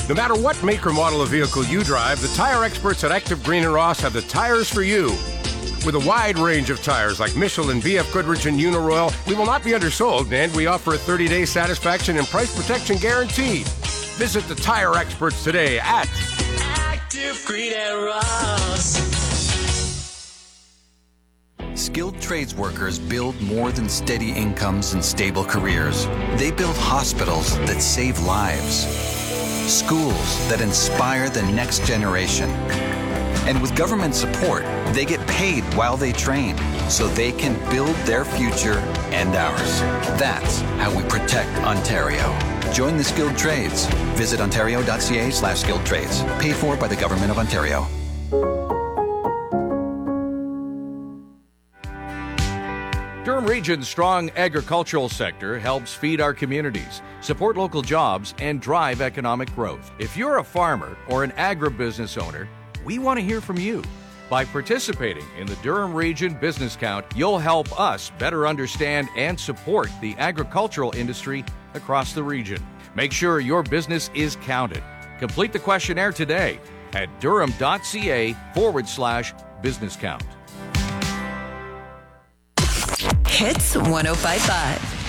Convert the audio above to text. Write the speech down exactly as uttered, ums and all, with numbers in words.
No matter what make or model of vehicle you drive, the tire experts at Active Green and Ross have the tires for you. With a wide range of tires like Michelin, B F Goodrich, and Uniroyal, we will not be undersold, and we offer a thirty-day satisfaction and price protection guarantee. Visit the tire experts today at Active Green and Ross. Skilled trades workers build more than steady incomes and stable careers. They build hospitals that save lives, schools that inspire the next generation. And with government support, they get paid while they train, so they can build their future and ours. That's how we protect Ontario. Join the skilled trades. Visit ontario.ca slash skilled trades. Paid for by the Government of Ontario. Durham Region's strong agricultural sector helps feed our communities, support local jobs, and drive economic growth. If you're a farmer or an agribusiness owner, we want to hear from you. By participating in the Durham Region Business Count, you'll help us better understand and support the agricultural industry across the region. Make sure your business is counted. Complete the questionnaire today at durham.ca forward slash business count. Hits one oh five point five.